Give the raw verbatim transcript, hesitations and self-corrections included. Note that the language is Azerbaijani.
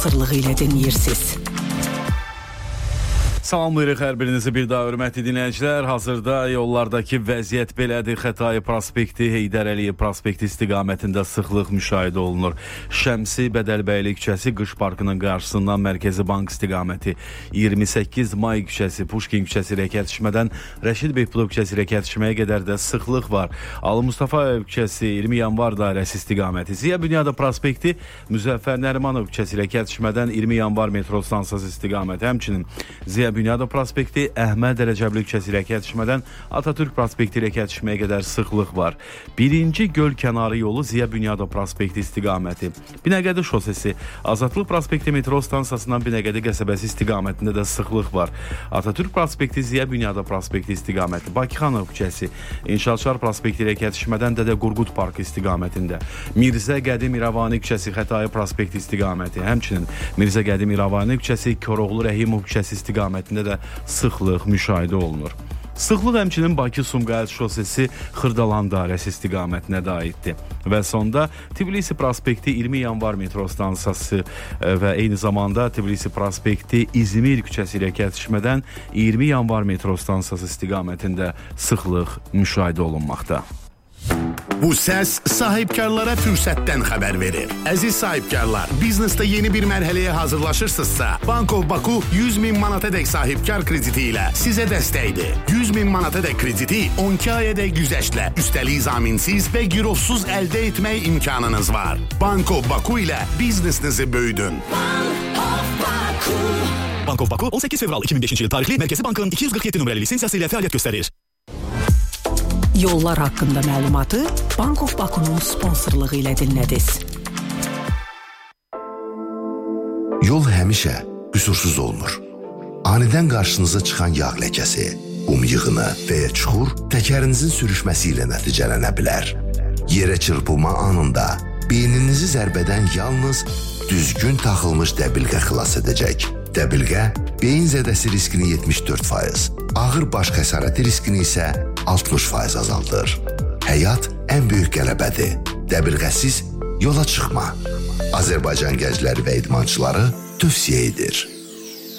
sırlığı ilə dinləyirsiniz. Salamlayırıq hər birinizi bir daha hörmətli dinləyicilər. Hazırda yollardakı vəziyyət belədir. Xətai prospekti, Heydər Əliyev prospekti istiqamətində sıxlıq müşahidə olunur. Şəmsi Bədəlbəyli küçəsi Qış Parkının qarşısından Mərkəzi Bank istiqaməti, iyirmi səkkiz May küçəsi Puşkin küçəsi ilə kəsişmədən Rəşid Behbudov küçəsi ilə kəsişməyə qədər də sıxlıq var. Ali Mustafayev küçəsi iyirmi Yanvar dairəsi istiqaməti, Ziya Bünyadov prospekti Müzəffər Nərimanov küçəsi ilə kəsişmədən iyirmi Yanvar metro stansiyası istiqaməti, həmçinin Ziya Bünyadov prospekti Əhməd Rəcəbli küçəsi ilə kəsişmədən Atatürk prospekti ilə kəsişməyə qədər sıxlıq var. Birinci Göl kənarı yolu Ziya Bünyadov prospekti istiqaməti, Binəqədi şosesi Azadlıq prospekti metro stansiyasından Binəqədi qəsəbəsi istiqamətində də sıxlıq var. Atatürk prospekti Ziya Bünyadov prospekti istiqaməti, Bakıxanov küçəsi İnşaatçılar prospekti ilə kəsişmədən Dədə Qorqud parkı istiqamətində, Mirzə Qədim İrəvani küçəsi Xətai prospekti istiqaməti, həmçinin Mirzə Qədim İrəvani küçəsi Koroğlu Rəhimov küçəsi istiqamətində də sıxlıq müşahidə olunur. Sıxlıq həmçinin Bakı-Sumqayıt şosesi Xırdalan dairəsi istiqamətinə də aiddir. Və sonda Tbilisi prospekti iyirmi Yanvar metro stansiyası və eyni zamanda Tbilisi prospekti İzmir küçəsi ilə kəsişmədən iyirmi Yanvar metro stansiyası istiqamətində sıxlıq müşahidə olunmaqda. Bu səs sahibkarlara fürsətdən xəbər verir. Əziz sahibkarlar, biznesdə yeni bir mərhələyə hazırlaşırsınızsa, Bank of Baku yüz min manatadək sahibkar krediti ilə sizə dəstəkdir. yüz min manatadək krediti on iki ayədək güzəştlə, üstəlik zaminsiz və girovsuz əldə etmək imkanınız var. Bank of Baku ilə biznesinizi böyüdün. Bank of Baku. Bank of Baku on səkkiz fevral iki min beşinci il tarixli Mərkəzi Bankın iki yüz qırx yeddi nömrəli lisensiyası ilə fəaliyyət göstərir. Yollar haqqında məlumatı Bank of Baku'nun sponsorluğu ilə dinlədiniz. Yol həmişə qüsursuz olmur. Anidən qarşınıza çıxan yağ ləkəsi, qum yığını və ya çuxur təkərinizin sürüşməsi ilə nəticələnə bilər. Yerə çırpılma anında beyninizi zərbədən yalnız düzgün taxılmış dəbilqə xilas edəcək. Dəbilqə beyin zədəsi riskini yetmiş dörd faiz, ağır baş xəsarəti riskini isə altmış faiz azaldır. Həyat ən böyük qələbədir. Dəbilqəsiz yola çıxma. Azərbaycan gəncləri və idmançıları tövsiyə edir.